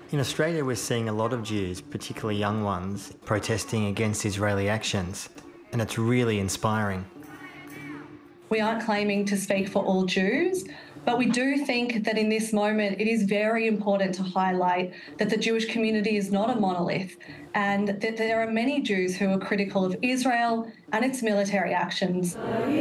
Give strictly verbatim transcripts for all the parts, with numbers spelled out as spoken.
In Australia, we're seeing a lot of Jews, particularly young ones, protesting against Israeli actions, and it's really inspiring. We aren't claiming to speak for all Jews, but we do think that in this moment it is very important to highlight that the Jewish community is not a monolith and that there are many Jews who are critical of Israel and its military actions.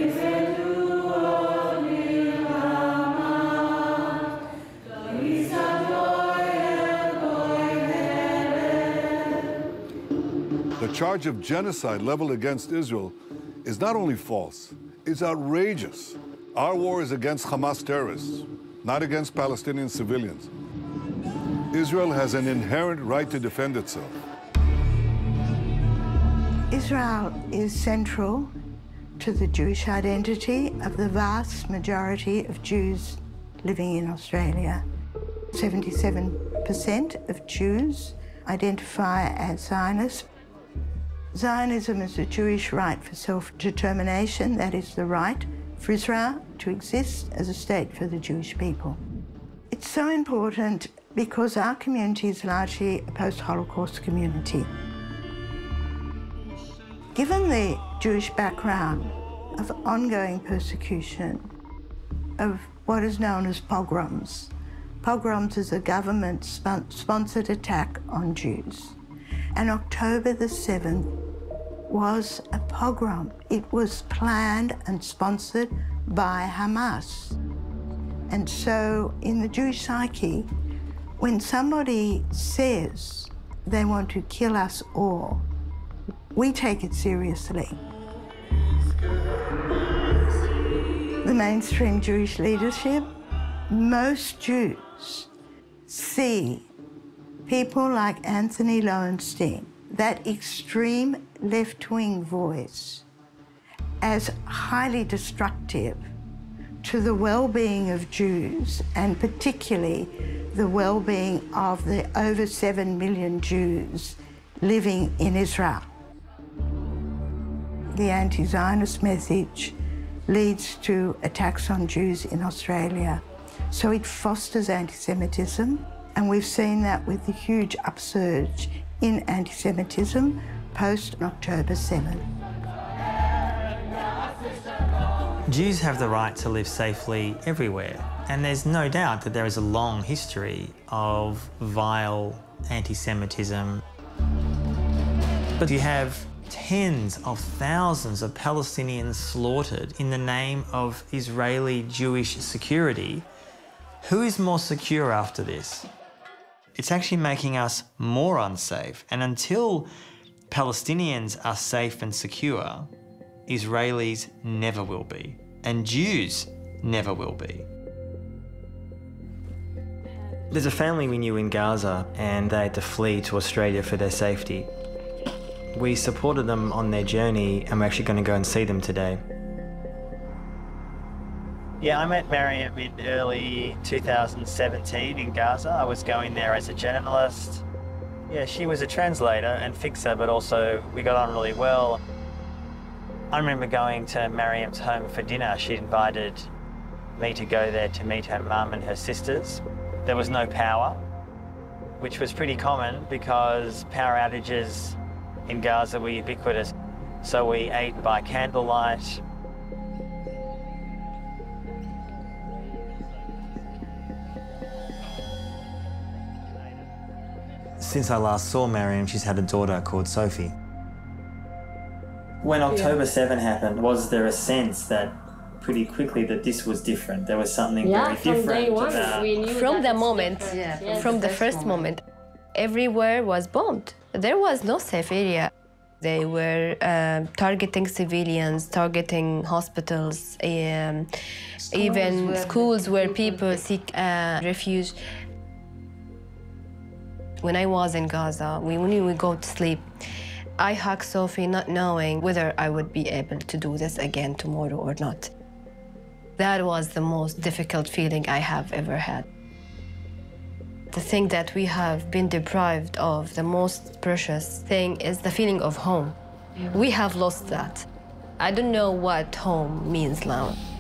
The charge of genocide leveled against Israel is not only false, it's outrageous. Our war is against Hamas terrorists, not against Palestinian civilians. Israel has an inherent right to defend itself. Israel is central to the Jewish identity of the vast majority of Jews living in Australia. seventy-seven percent of Jews identify as Zionists. Zionism is a Jewish right for self-determination, that is the right for Israel to exist as a state for the Jewish people. It's so important because our community is largely a post-Holocaust community. Given the Jewish background of ongoing persecution, of what is known as pogroms, pogroms is a government-sponsored attack on Jews. And October the seventh was a pogrom. It was planned and sponsored by Hamas. And so in the Jewish psyche, when somebody says they want to kill us all, we take it seriously. The mainstream Jewish leadership, most Jews see people like Anthony Lowenstein, that extreme left-wing voice, as highly destructive to the well-being of Jews, and particularly the well-being of the over seven million Jews living in Israel. The anti-Zionist message leads to attacks on Jews in Australia. So it fosters anti-Semitism, and we've seen that with the huge upsurge in anti-Semitism post-October seventh. Jews have the right to live safely everywhere, and there's no doubt that there is a long history of vile anti-Semitism. But you have tens of thousands of Palestinians slaughtered in the name of Israeli Jewish security. Who is more secure after this? It's actually making us more unsafe. And until Palestinians are safe and secure, Israelis never will be. And Jews never will be. There's a family we knew in Gaza, and they had to flee to Australia for their safety. We supported them on their journey, and we're actually going to go and see them today. Yeah, I met Mariam in early two thousand seventeen in Gaza. I was going there as a journalist. Yeah, she was a translator and fixer, but also we got on really well. I remember going to Mariam's home for dinner. She invited me to go there to meet her mum and her sisters. There was no power, which was pretty common because power outages in Gaza were ubiquitous. So we ate by candlelight. Since I last saw Mariam, she's had a daughter called Sophie. When October seventh happened, was there a sense that pretty quickly that this was different? There was something yeah, very from different day one, about... we knew From that the moment, yeah, from, from the first moment. moment, everywhere was bombed. There was no safe area. They were uh, targeting civilians, targeting hospitals, um, schools even where schools where people seek uh, refuge. When I was in Gaza, we, when we would go to sleep, I hugged Sophie not knowing whether I would be able to do this again tomorrow or not. That was the most difficult feeling I have ever had. The thing that we have been deprived of, the most precious thing, is the feeling of home. We have lost that. I don't know what home means now.